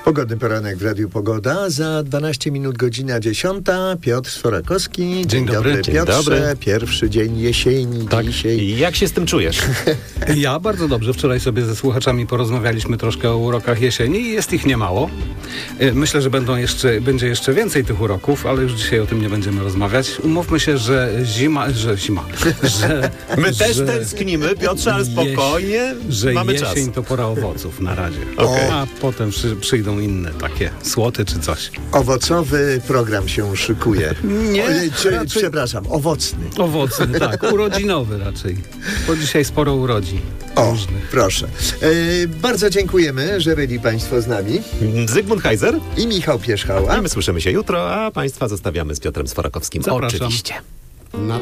Pogodny poranek w Radiu Pogoda. Za 12 minut godzina 10. Piotr Sforakowski. Dzień dobry, Piotrze. Dobry. Pierwszy dzień jesieni dzisiaj. I jak się z tym czujesz? Ja bardzo dobrze. Wczoraj sobie ze słuchaczami porozmawialiśmy troszkę o urokach jesieni i jest ich niemało. Myślę, że będzie jeszcze więcej tych uroków, ale już dzisiaj o tym nie będziemy rozmawiać. Umówmy się, że zima. My też tęsknimy, Piotrze, ale spokojnie. Że mamy jesień czas. to pora owoców na razie. Okay. A potem przyjdą inne takie słoty czy coś. Owocowy program się szykuje. Nie, raczej... Przepraszam, owocny. Owocny, tak. Urodzinowy raczej. Bo dzisiaj sporo urodzin. Różnych. Proszę. Bardzo dziękujemy, że byli Państwo z nami. Zygmunt Heiser. I Michał Pierzchała. I my słyszymy się jutro, a Państwa zostawiamy z Piotrem Sforakowskim. Zapraszam. Oczywiście.